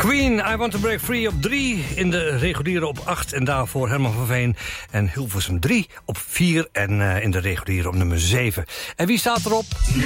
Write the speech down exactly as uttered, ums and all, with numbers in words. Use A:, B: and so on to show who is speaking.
A: Queen, I Want to Break Free op drie. In de reguliere op acht. En daarvoor Herman van Veen en Hilversum drie op vier. En uh, in de reguliere op nummer zeven. En wie staat erop?